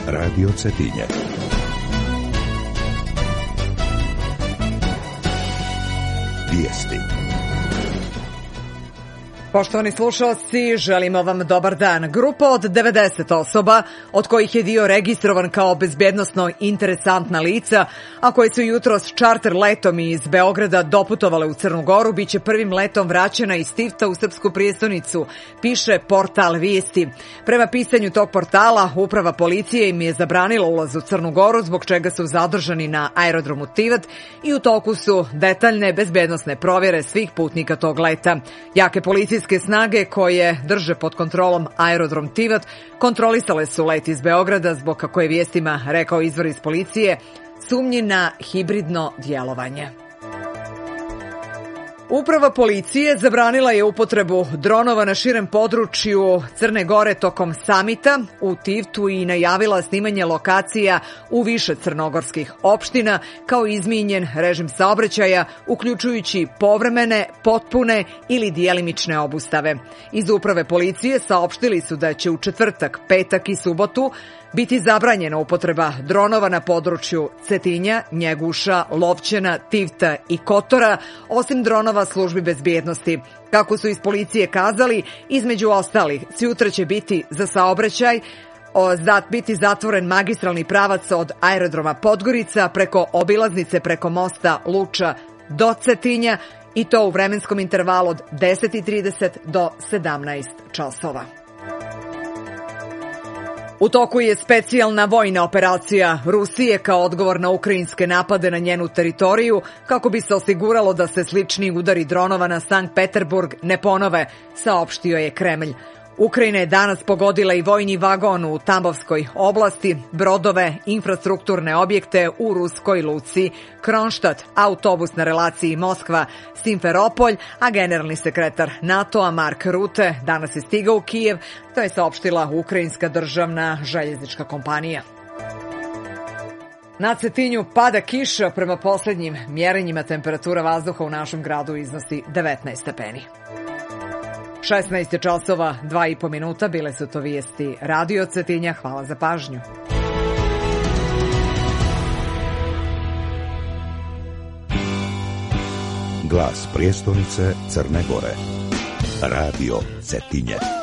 Radio Cetinje. Vijesti. Poštovani slušalci, želimo vam dobar dan. Grupa od 90 osoba, od kojih je dio registrovan kao bezbednosno interesantna lica, a koji su jutros čarter letom iz Beograda doputovale u Crnu Goru, biće prvim letom vraćena iz Tivta u srpsku prijestonicu, piše portal Vijesti. Prema pisanju tog portala, uprava policije im je zabranila ulaz u Crnu Goru, zbog čega su zadržani na aerodromu Tivat i u toku su detaljne bezbednosne provjere svih putnika tog leta. Jake policijske snage koje drže pod kontrolom aerodrom Tivat kontrolisale su let iz Beograda zbog, kako je vijestima rekao izvor iz policije, sumnji na hibridno djelovanje. Uprava policije zabranila je upotrebu dronova na širem području Crne Gore tokom samita u Tivtu i najavila snimanje lokacija u više crnogorskih opština kao izmijenjen režim saobraćaja, uključujući povremene, potpune ili dijelimične obustave. Iz uprave policije saopštili su da će u četvrtak, petak i subotu biti zabranjena upotreba dronova na području Cetinja, Njeguša, Lovćena, Tivta i Kotora, osim dronova službi bezbjednosti. Kako su iz policije kazali, između ostalih, sutra će biti za saobraćaj biti zatvoren magistralni pravac od aerodroma Podgorica preko obilaznice preko mosta Luča do Cetinja i to u vremenskom intervalu od 10:30 do 17 časova. U toku je specijalna vojna operacija Rusije kao odgovor na ukrajinske napade na njenu teritoriju, kako bi se osiguralo da se slični udari dronova na Sankt Peterburg ne ponove, saopštio je Kremlj. Ukrajina je danas pogodila i vojni vagon u Tambovskoj oblasti, brodove, infrastrukturne objekte u ruskoj luci Kronštat, autobus na relaciji Moskva-Simferopolj, a generalni sekretar NATO-a Mark Rutte danas je stigao u Kijev, to je saopštila ukrajinska državna željeznička kompanija. Na Cetinju pada kiša, prema posljednjim mjerenjima temperatura vazduha u našem gradu iznosi 19 stepeni. 16 časova, 2,5 minuta, bile su to vijesti Radio Cetinja. Hvala za pažnju. Glas prijestolnice Crne Gore. Radio Cetinje.